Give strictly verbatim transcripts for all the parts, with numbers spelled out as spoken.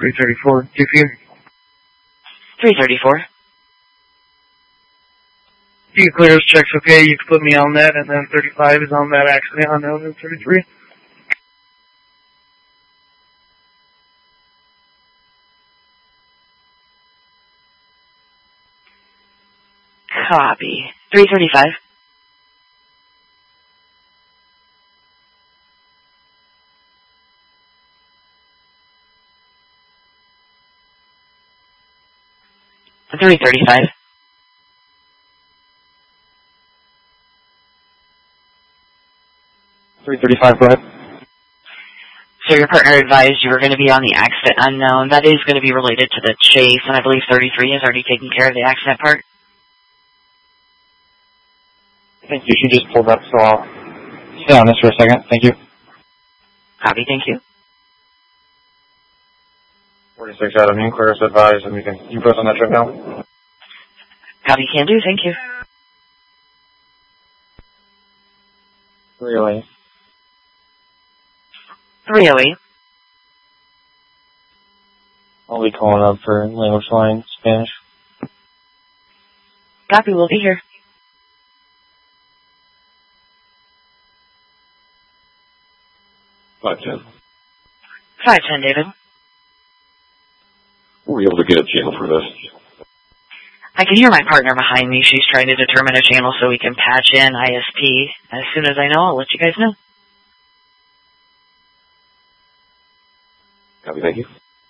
three thirty-four, two fear. three thirty-four. You can clear those checks, okay? You can put me on that, and then thirty-five is on that accident unknown in thirty-three. Copy. three thirty-five. three thirty-five. three thirty-five, go ahead. So your partner advised you were going to be on the accident unknown. That is going to be related to the chase, and I believe thirty-three has already taken care of the accident part. Thank you. She just pulled up, so I'll stay on this for a second. Thank you. Copy, thank you. forty-six Adam, you can clear us advised, and we can, you put us on that trip now? Copy, can do, thank you. three oh eight. three oh eight. I'll be calling up for language line Spanish. Copy, we'll be here. five ten. five ten, David. Were we able to get a channel for this? I can hear my partner behind me. She's trying to determine a channel so we can patch in I S P. As soon as I know, I'll let you guys know. Copy, thank you.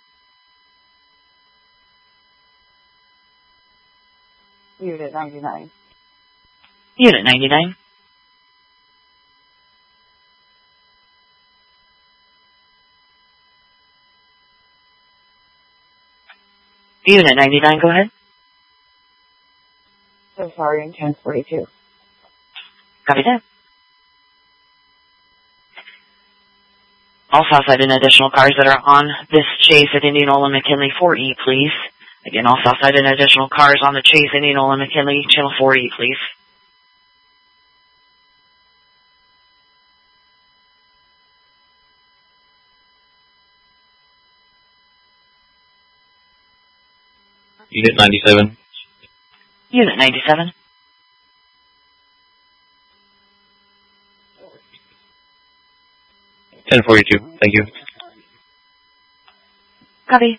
Unit ninety-nine. Unit ninety-nine. Unit ninety-nine, go ahead. So sorry, in ten forty-two. Copy that. Also, outside in additional cars that are on this chase at Indianola McKinley four E, please. Again, also outside in additional cars on the chase Indianola McKinley, channel four E, please. Unit ninety-seven. Unit ninety-seven. ten forty-two, thank you. Copy.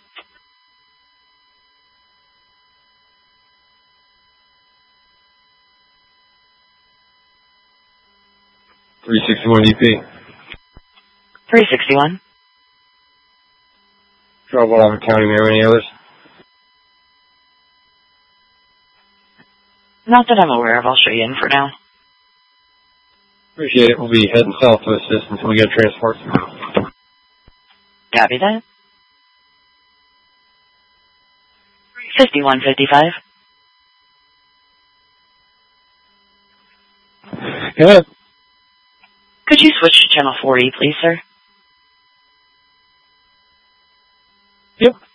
three sixty-one E P. three sixty-one. Trouble on County Mayor, any others? Not that I'm aware of. I'll show you in for now. Appreciate it. We'll be heading south to assist until we get a transport. Copy that. fifty-one fifty-five. Yeah. Could you switch to channel four E, please, sir? Yep.